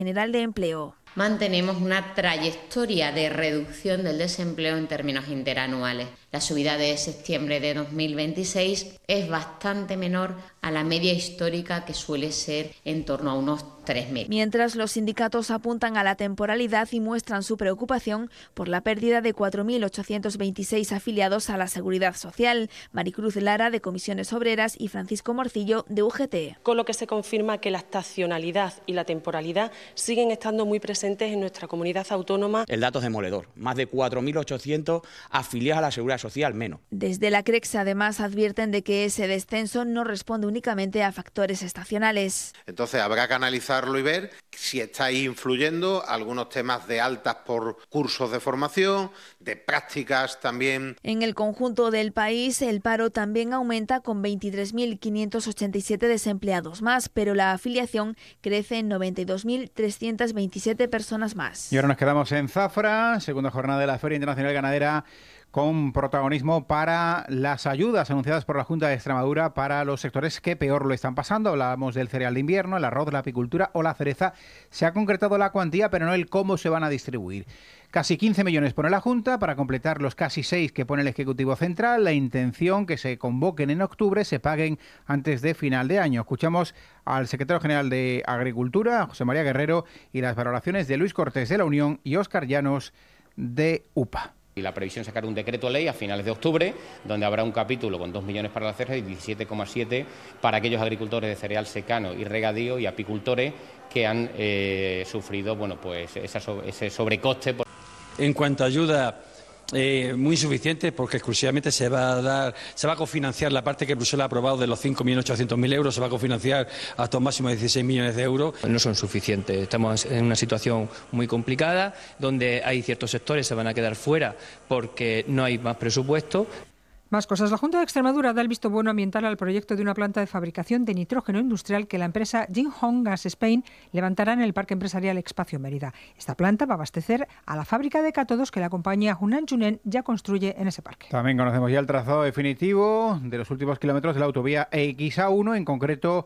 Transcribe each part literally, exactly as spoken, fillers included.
General de Empleo. Mantenemos una trayectoria de reducción del desempleo en términos interanuales. La subida de septiembre de dos mil veintiséis es bastante menor a la media histórica, que suele ser en torno a unos tres meses. Mientras, los sindicatos apuntan a la temporalidad y muestran su preocupación por la pérdida de cuatro mil ochocientos veintiséis afiliados a la Seguridad Social. Maricruz Lara, de Comisiones Obreras, y Francisco Morcillo, de U G T. Con lo que se confirma que la estacionalidad y la temporalidad siguen estando muy presentes en nuestra comunidad autónoma. El dato es demoledor, más de cuatro mil ochocientos afiliados a la Seguridad Social menos. Desde la CREX, además, advierten de que ese descenso no responde únicamente a factores estacionales. Entonces habrá que analizarlo y ver si está ahí influyendo algunos temas de altas por cursos de formación, de prácticas también. En el conjunto del país, el paro también aumenta, con veintitrés mil quinientos ochenta y siete desempleados más, pero la afiliación crece en noventa y dos mil trescientas veintisiete personas más. Y ahora nos quedamos en Zafra, segunda jornada de la Feria Internacional Ganadera, con protagonismo para las ayudas anunciadas por la Junta de Extremadura para los sectores que peor lo están pasando. Hablábamos del cereal de invierno, el arroz, la apicultura o la cereza. Se ha concretado la cuantía, pero no el cómo se van a distribuir. Casi quince millones pone la Junta para completar los casi seis que pone el Ejecutivo Central. La intención, que se convoquen en octubre, se paguen antes de final de año. Escuchamos al secretario general de Agricultura, José María Guerrero, y las valoraciones de Luis Cortés, de la Unión, y Óscar Llanos, de U P A. Y la previsión es sacar un decreto ley a finales de octubre, donde habrá un capítulo con dos millones para la cereza y diecisiete coma siete para aquellos agricultores de cereal secano y regadío y apicultores que han eh, sufrido, bueno, pues esa, ese sobrecoste. En cuanto a ayuda, eh, muy insuficiente, porque exclusivamente se va a dar, se va a cofinanciar la parte que Bruselas ha aprobado de los cinco millones ochocientos mil euros, se va a cofinanciar hasta un máximo de dieciséis millones de euros. No son suficientes, estamos en una situación muy complicada, donde hay ciertos sectores que se van a quedar fuera porque no hay más presupuesto. Más cosas. La Junta de Extremadura da el visto bueno ambiental al proyecto de una planta de fabricación de nitrógeno industrial que la empresa Jinhong Gas Spain levantará en el Parque Empresarial Espacio Mérida. Esta planta va a abastecer a la fábrica de cátodos que la compañía Hunan Yunen ya construye en ese parque. También conocemos ya el trazado definitivo de los últimos kilómetros de la autovía X A uno, en concreto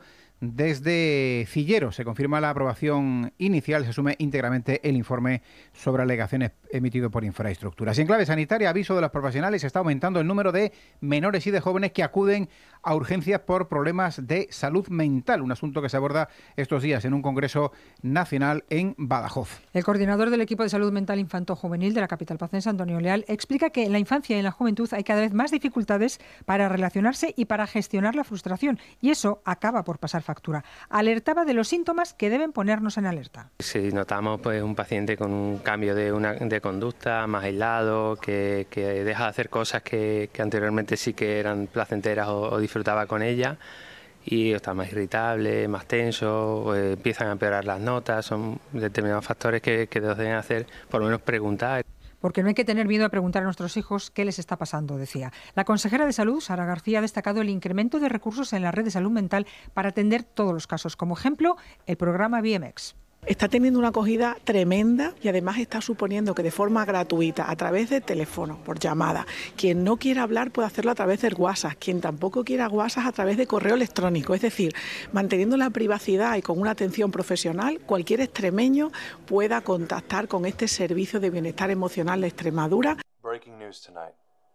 desde Cillero. Se confirma la aprobación inicial, se asume íntegramente el informe sobre alegaciones emitido por Infraestructuras. Y en clave sanitaria, aviso de los profesionales, está aumentando el número de menores y de jóvenes que acuden a urgencias por problemas de salud mental, un asunto que se aborda estos días en un congreso nacional en Badajoz. El coordinador del equipo de salud mental infanto-juvenil de la capital pacense, Antonio Leal, explica que en la infancia y en la juventud hay cada vez más dificultades para relacionarse y para gestionar la frustración, y eso acaba por pasar factura. Alertaba de los síntomas que deben ponernos en alerta. Si notamos pues un paciente con un cambio de, una, de conducta, más aislado, que, que deja de hacer cosas que, que anteriormente sí que eran placenteras o, o disfrutaba con ella, y está más irritable, más tenso, eh, empiezan a empeorar las notas, son determinados factores que, que nos deben hacer por lo menos preguntar. Porque no hay que tener miedo a preguntar a nuestros hijos qué les está pasando, decía. La consejera de Salud, Sara García, ha destacado el incremento de recursos en la red de salud mental para atender todos los casos. Como ejemplo, el programa B M X. Está teniendo una acogida tremenda y además está suponiendo que de forma gratuita, a través de teléfono, por llamada, quien no quiera hablar puede hacerlo a través del WhatsApp, quien tampoco quiera WhatsApp a través de correo electrónico. Es decir, manteniendo la privacidad y con una atención profesional, cualquier extremeño pueda contactar con este servicio de bienestar emocional de Extremadura. Breaking news tonight.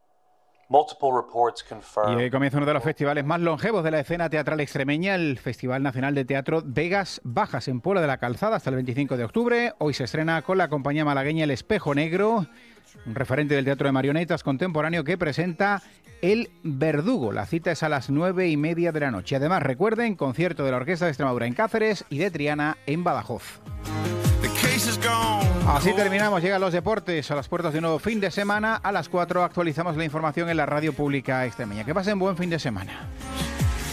Y hoy comienza uno de los festivales más longevos de la escena teatral extremeña, el Festival Nacional de Teatro Vegas Bajas, en Puebla de la Calzada, hasta el veinticinco de octubre. Hoy se estrena con la compañía malagueña El Espejo Negro, un referente del teatro de marionetas contemporáneo que presenta El Verdugo. La cita es a las nueve y media de la noche. Además, recuerden, concierto de la Orquesta de Extremadura en Cáceres y de Triana en Badajoz. Así terminamos, llegan los deportes a las puertas de un nuevo fin de semana. A las cuatro actualizamos la información en la radio pública extremeña. Que pasen buen fin de semana.